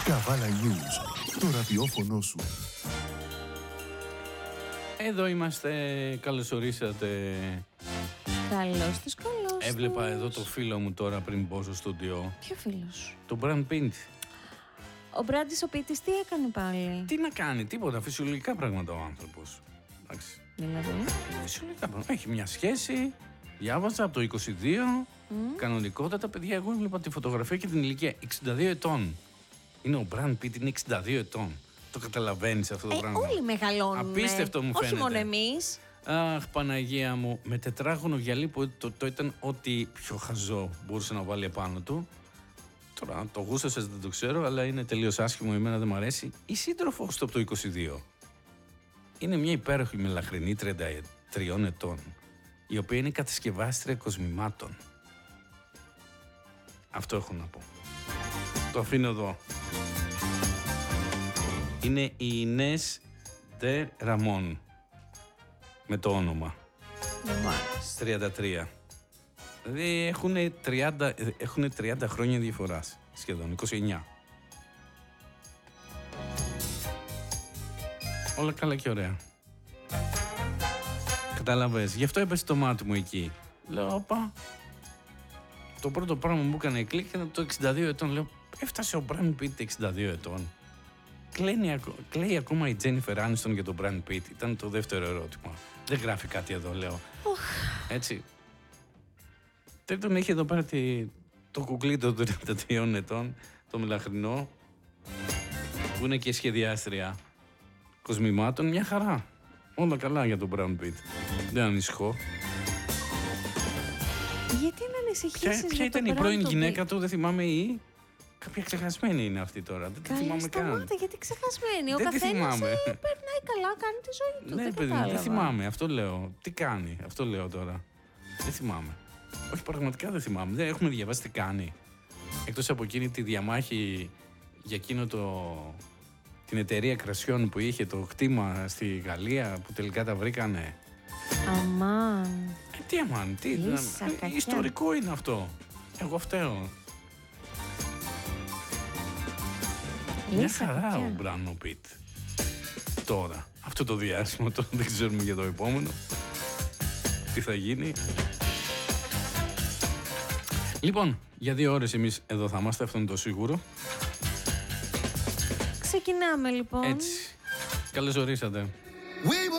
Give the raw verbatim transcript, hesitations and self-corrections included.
Καβάλα News, το ραδιόφωνο σου. Εδώ είμαστε, καλώς ορίσατε. Καλώς τους, καλώς τους. Έβλεπα εδώ το φίλο μου τώρα πριν μπω στο στούντιο. Ποιο φίλος? Το Brad Pitt. Ο Μπράντης ο Πίτης τι έκανε πάλι? Τι να κάνει, τίποτα, φυσιολογικά πράγματα ο άνθρωπος. Εντάξει. Δηλαδή? Φυσιολογικά πράγματα. Έχει μια σχέση, διάβαζα από το είκοσι δύο, mm. κανονικότατα, παιδιά, εγώ έβλεπα τη φωτογραφία και την ηλικία εξήντα δύο ετών. Είναι ο Brad Pitt, είναι εξήντα δύο ετών. Το καταλαβαίνεις αυτό το ε, πράγμα? Όλοι μεγαλώνουν. Απίστευτο μου φαίνεται. Όχι μόνο εμείς. Αχ, Παναγία μου, με τετράγωνο γυαλί που το, το ήταν ό,τι πιο χαζό μπορούσε να βάλει επάνω του. Τώρα, το γούστασες δεν το ξέρω, αλλά είναι τελείως άσχημο, εμένα δεν μου αρέσει. Η σύντροφος του από το είκοσι δύο είναι μια υπέροχη μελαχρινή τριάντα τρία ετών, η οποία είναι κατασκευάστρια κοσμημάτων. Αυτό έχω να πω. Το αφήνω εδώ. Είναι η Ινές Ντε Ραμόν, με το όνομα. τριάντα τρία. Δηλαδή έχουν τριάντα, έχουν τριάντα χρόνια διαφοράς, σχεδόν, είκοσι εννιά. Όλα καλά και ωραία. Κατάλαβες, γι' αυτό έπεσε το μάτι μου εκεί. Λέω, όπα. Το πρώτο πράγμα μου έκανε κλικ ήταν το εξήντα δύο ετών. Λέω, έφτασε ο Brad Pitt εξήντα δύο ετών. Κλαίνει, κλαίει ακόμα η Τζένιφερ Άνιστον για τον Brad Pitt. Ήταν το δεύτερο ερώτημα. Δεν γράφει κάτι εδώ, λέω. Έτσι. Τρίτον, έχει εδώ πέρα τη, το κουκλί των τριάντα τριών ετών, το μελαχρινό, που είναι και σχεδιάστρια κοσμημάτων. Μια χαρά. Όλα καλά για τον Brad Pitt. Δεν ανησυχώ. Γιατί να ανησυχήσεις? Ποια, ποια ήταν η πρώην γυναίκα του, δεν θυμάμαι, ή κάποια ξεχασμένη είναι αυτή τώρα. Δεν τη θυμάμαι καν. Σταμάτα, γιατί ξεχασμένη? Ο δεν καθένας περνάει καλά, κάνει τη ζωή του. Ναι, δεν παιδί, κατάλαβα. δεν θυμάμαι, αυτό λέω. Τι κάνει, αυτό λέω τώρα. Δεν θυμάμαι. Όχι, πραγματικά δεν θυμάμαι. Δεν έχουμε διαβάσει τι κάνει. Εκτός από εκείνη τη διαμάχη για εκείνο το... την εταιρεία κρασιών που είχε το χτήμα στη Γαλλία, που τελικά τα βρήκανε. Αμάν. Ε, τι αμάν, τι. Λύσα, ε, ιστορικό είναι αυτό. Εγώ φταίω. Μια χαρά ο Μπράνο Πιτ. Τώρα, αυτό το διάστημα, τώρα δεν ξέρουμε για το επόμενο. Τι θα γίνει. Λοιπόν, για δύο ώρες εμείς εδώ θα είμαστε, αυτό είναι το σίγουρο. Ξεκινάμε λοιπόν. Έτσι. Καλώς ορίσατε. We